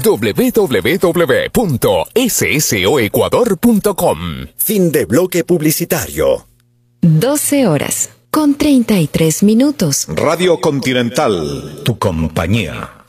www.ssoecuador.com. Fin de bloque publicitario. 12 horas con 33 minutos. Radio Continental, tu compañía.